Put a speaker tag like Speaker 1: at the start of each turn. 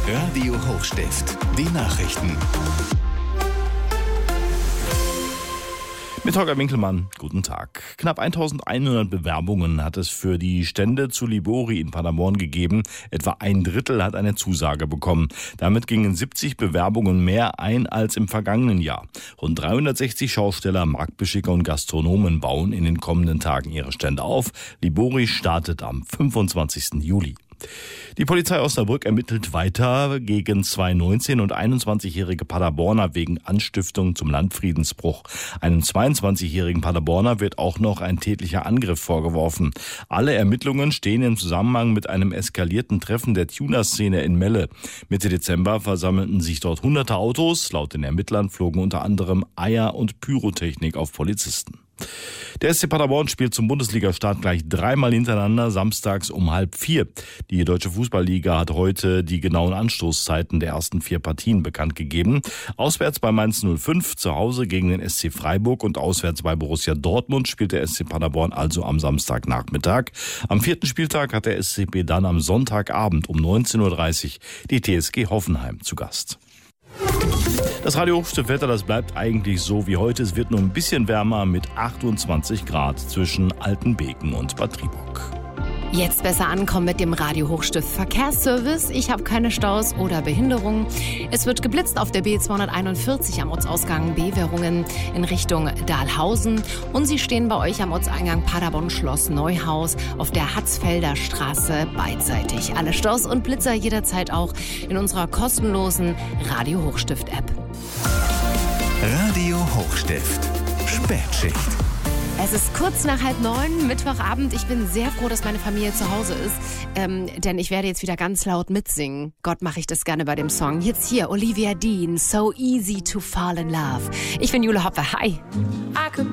Speaker 1: Radio Hochstift, die Nachrichten.
Speaker 2: Mit Holger Winkelmann, guten Tag. Knapp 1100 Bewerbungen hat es für die Stände zu Libori in Paderborn gegeben. Etwa ein Drittel hat eine Zusage bekommen. Damit gingen 70 Bewerbungen mehr ein als im vergangenen Jahr. Rund 360 Schausteller, Marktbeschicker und Gastronomen bauen in den kommenden Tagen ihre Stände auf. Libori startet am 25. Juli. Die Polizei Osnabrück ermittelt weiter gegen zwei 19- und 21-jährige Paderborner wegen Anstiftung zum Landfriedensbruch. Einem 22-jährigen Paderborner wird auch noch ein tätlicher Angriff vorgeworfen. Alle Ermittlungen stehen im Zusammenhang mit einem eskalierten Treffen der Tuner-Szene in Melle. Mitte Dezember versammelten sich dort hunderte Autos. Laut den Ermittlern flogen unter anderem Eier und Pyrotechnik auf Polizisten. Der SC Paderborn spielt zum Bundesliga-Start gleich dreimal hintereinander, samstags um 3:30. Die Deutsche Fußballliga hat heute die genauen Anstoßzeiten der ersten 4 Partien bekannt gegeben. Auswärts bei Mainz 05, zu Hause gegen den SC Freiburg und auswärts bei Borussia Dortmund spielt der SC Paderborn also am Samstagnachmittag. Am 4. Spieltag hat der SCP dann am Sonntagabend um 19:30 Uhr die TSG Hoffenheim zu Gast. Das Radio Hochstift-Wetter, das bleibt eigentlich so wie heute. Es wird nur ein bisschen wärmer mit 28 Grad zwischen Altenbeken und Bad Triburg.
Speaker 3: Jetzt besser ankommen mit dem Radio Hochstift Verkehrsservice. Ich habe keine Staus oder Behinderungen. Es wird geblitzt auf der B241 am Ortsausgang Beverungen in Richtung Dahlhausen. Und Sie stehen bei euch am Ortseingang Paderborn-Schloss Neuhaus auf der Hatzfelder Straße beidseitig. Alle Staus und Blitzer jederzeit auch in unserer kostenlosen Radio Hochstift-App.
Speaker 1: Radio Hochstift, Spätschicht.
Speaker 3: Es ist kurz nach 8:30, Mittwochabend. Ich bin sehr froh, dass meine Familie zu Hause ist, denn ich werde jetzt wieder ganz laut mitsingen. Gott, mache ich das gerne bei dem Song. Jetzt hier, Olivia Dean, So Easy to Fall in Love. Ich bin Jule Hoppe, hi.